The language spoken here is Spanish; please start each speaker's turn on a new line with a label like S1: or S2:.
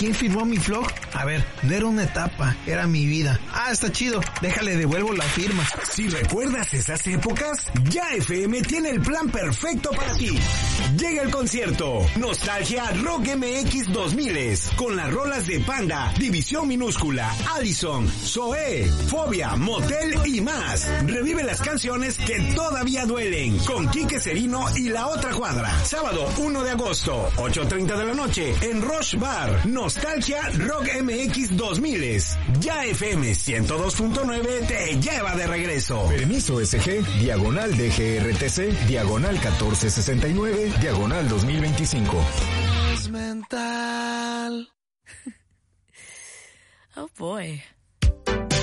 S1: ¿Quién firmó mi flog? A ver, no era una etapa, era mi vida. Ah, está chido, déjale devuelvo la firma.
S2: Si recuerdas esas épocas, Ya FM tiene el plan perfecto para ti. Llega el concierto Nostalgia Rock MX 2000 con las rolas de Panda, División Minúscula, Allison, Zoé, Fobia, Motel y más. Revive las canciones que todavía duelen con Quique Serino y La Otra Cuadra. Sábado 1 de agosto, 8:30 de la noche en Rush Bar. Nostalgia Rock MX 2000. Ya FM 102.9 te lleva de regreso.
S3: Permiso SG, diagonal DGRTC, diagonal 1469, diagonal 2025.
S4: Es mental.
S5: Oh boy.